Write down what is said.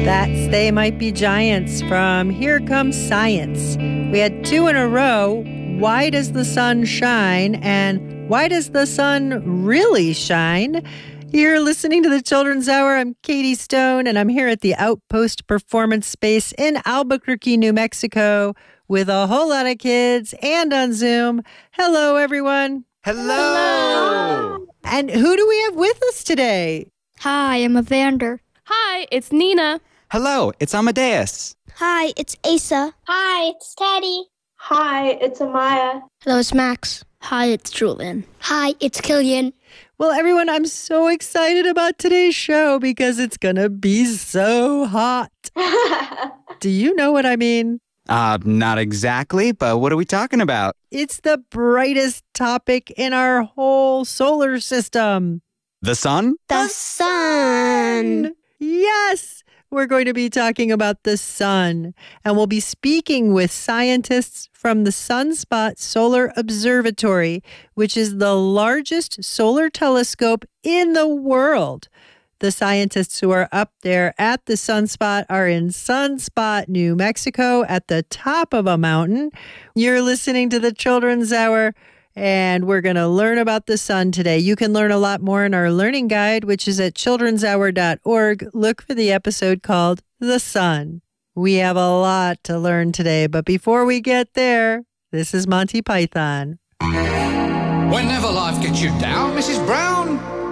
That's They Might Be Giants from Here Comes Science. We had two in a row. Why does the sun shine? And why does the sun really shine? You're listening to the Children's Hour. I'm Katie Stone, and I'm here at the Outpost Performance Space in Albuquerque, New Mexico, with a whole lot of kids and on Zoom. Hello, everyone. Hello. And who do we have with us today? Hi, I'm Evander. Hi, it's Nina. Hello, it's Amadeus. Hi, it's Asa. Hi, it's Teddy. Hi, it's Amaya. Hello, it's Max. Hi, it's Julian. Hi, it's Killian. Well, everyone, I'm so excited about today's show because it's going to be so hot. Do you know what I mean? Not exactly, but what are we talking about? It's the brightest topic in our whole solar system. The sun? The sun. Yes, we're going to be talking about the sun, and we'll be speaking with scientists from the Sunspot Solar Observatory, which is the largest solar telescope in the world. The scientists who are up there at the Sunspot are in Sunspot, New Mexico, at the top of a mountain. You're listening to the Children's Hour, and we're going to learn about the sun today. You can learn a lot more in our learning guide, which is at childrenshour.org. Look for the episode called The Sun. We have a lot to learn today, but before we get there, this is Monty Python. Whenever life gets you down, Mrs. Brown,